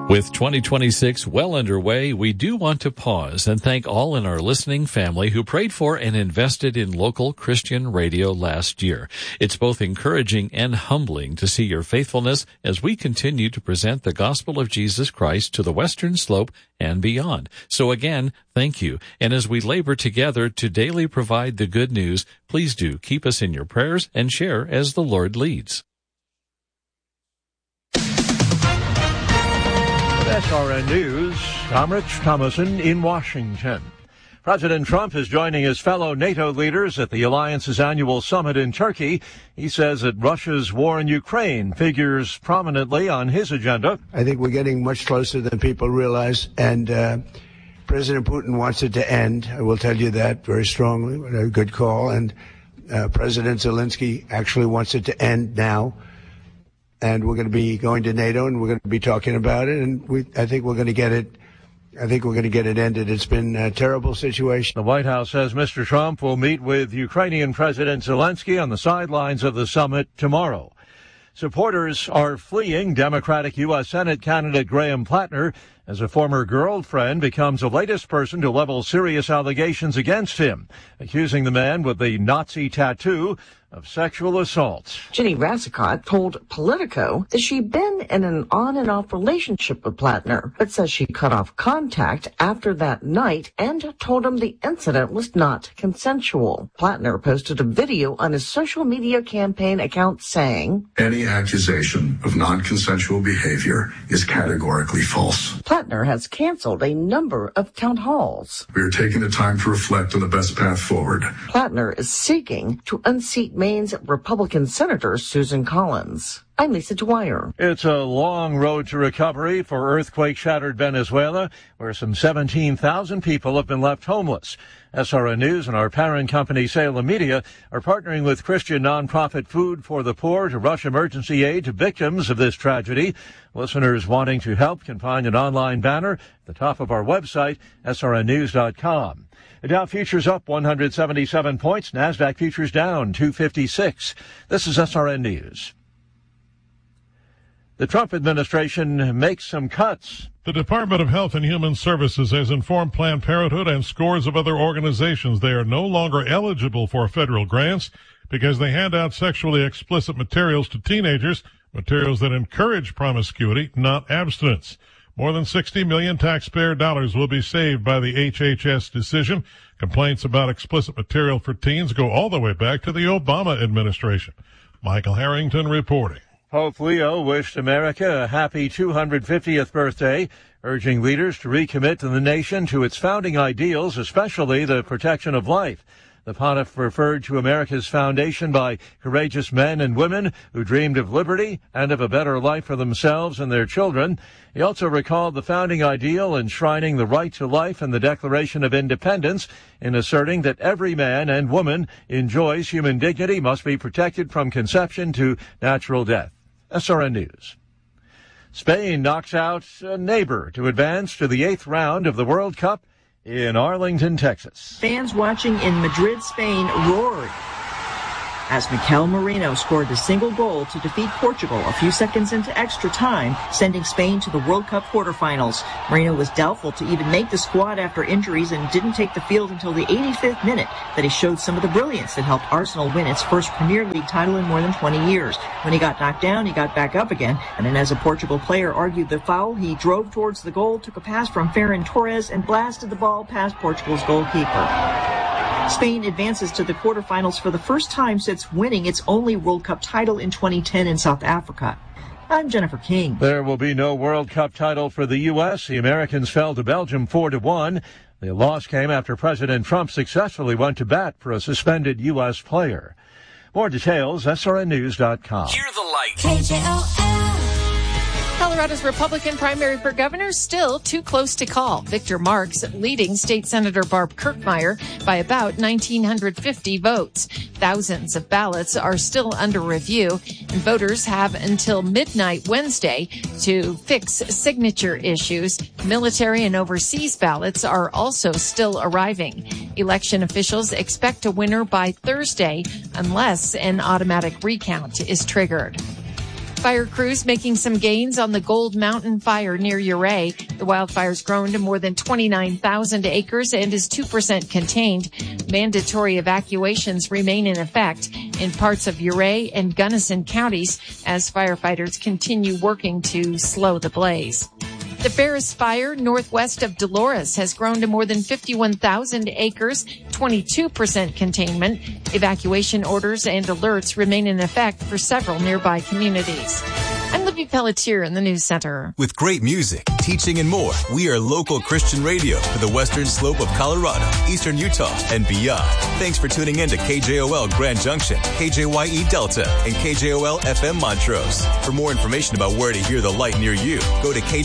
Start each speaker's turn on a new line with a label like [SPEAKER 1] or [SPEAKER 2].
[SPEAKER 1] With 2026 well underway, we do want to pause and thank all in our listening family who prayed for and invested in local Christian radio last year. It's both encouraging and humbling to see your faithfulness as we continue to present the gospel of Jesus Christ to the Western Slope and beyond. So again, thank you. And as we labor together to daily provide the good news, please do keep us in your prayers and share as the Lord leads.
[SPEAKER 2] SRN News, I'm Rich Thomason in Washington. President Trump is joining his fellow NATO leaders at the alliance's annual summit in Turkey. He says that Russia's war in Ukraine figures prominently on his agenda.
[SPEAKER 3] I think we're getting much closer than people realize, and President Putin wants it to end. I will tell you that very strongly. A good call. And President Zelensky actually wants it to end now. And we're going to be going to NATO, and we're going to be talking about it. And I think we're going to get it. I think we're going to get it ended. It's been a terrible situation.
[SPEAKER 2] The White House says Mr. Trump will meet with Ukrainian President Zelensky on the sidelines of the summit tomorrow. Supporters are fleeing Democratic U.S. Senate candidate Graham Plattner as a former girlfriend becomes the latest person to level serious allegations against him, accusing the man with the Nazi tattoo of sexual assault.
[SPEAKER 4] Ginny Rassicot told Politico that she'd been in an on and off relationship with Plattner, but says she cut off contact after that night and told him the incident was not consensual. Plattner posted a video on his social media campaign account saying,
[SPEAKER 5] "Any accusation of non-consensual behavior is categorically false."
[SPEAKER 4] Plattner has canceled a number of town halls.
[SPEAKER 5] We are taking the time to reflect on the best path forward.
[SPEAKER 4] Plattner is seeking to unseat Maine's Republican Senator Susan Collins. I'm Lisa Dwyer.
[SPEAKER 2] It's a long road to recovery for earthquake-shattered Venezuela, where some 17,000 people have been left homeless. SRN News and our parent company, Salem Media, are partnering with Christian nonprofit Food for the Poor to rush emergency aid to victims of this tragedy. Listeners wanting to help can find an online banner at the top of our website, srnnews.com. The Dow futures up 177 points. NASDAQ futures down 256. This is SRN News. The Trump administration makes some cuts.
[SPEAKER 6] The Department of Health and Human Services has informed Planned Parenthood and scores of other organizations they are no longer eligible for federal grants because they hand out sexually explicit materials to teenagers, materials that encourage promiscuity, not abstinence. More than $60 million taxpayer dollars will be saved by the HHS decision. Complaints about explicit material for teens go all the way back to the Obama administration. Michael Harrington reporting.
[SPEAKER 2] Pope Leo wished America a happy 250th birthday, urging leaders to recommit to the nation to its founding ideals, especially the protection of life. The pontiff referred to America's foundation by courageous men and women who dreamed of liberty and of a better life for themselves and their children. He also recalled the founding ideal enshrining the right to life in the Declaration of Independence, in asserting that every man and woman enjoys human dignity, must be protected from conception to natural death. SRN News. Spain knocks out a neighbor to advance to the 8th round of the World Cup in Arlington, Texas.
[SPEAKER 7] Fans watching in Madrid, Spain roared as Mikel Merino scored the single goal to defeat Portugal a few seconds into extra time, sending Spain to the World Cup quarterfinals. Merino was doubtful to even make the squad after injuries and didn't take the field until the 85th minute, but he showed some of the brilliance that helped Arsenal win its first Premier League title in more than 20 years. When he got knocked down, he got back up again, and then as a Portugal player argued the foul, he drove towards the goal, took a pass from Ferran Torres, and blasted the ball past Portugal's goalkeeper. Spain advances to the quarterfinals for the first time since winning its only World Cup title in 2010 in South Africa. I'm Jennifer King.
[SPEAKER 2] There will be no World Cup title for the U.S. The Americans fell to Belgium 4-1. The loss came after President Trump successfully went to bat for a suspended U.S. player. More details, srnnews.com.
[SPEAKER 8] Hear the light.
[SPEAKER 9] KJOL. Colorado's Republican primary for governor still too close to call. Victor Marx leading State Senator Barb Kirkmeyer by about 1,950 votes. Thousands of ballots are still under review, and voters have until midnight Wednesday to fix signature issues. Military and overseas ballots are also still arriving. Election officials expect a winner by Thursday unless an automatic recount is triggered. Fire crews making some gains on the Gold Mountain fire near Ouray. The wildfire's grown to more than 29,000 acres and is 2% contained. Mandatory evacuations remain in effect in parts of Ouray and Gunnison counties as firefighters continue working to slow the blaze. The Ferris Fire northwest of Dolores has grown to more than 51,000 acres, 22% containment. Evacuation orders and alerts remain in effect for several nearby communities. I'm Libby Pelletier in the News Center.
[SPEAKER 8] With great music, teaching, and more, we are local Christian radio for the western slope of Colorado, eastern Utah, and beyond. Thanks for tuning in to KJOL Grand Junction, KJYE Delta, and KJOL FM Montrose. For more information about where to hear the light near you, go to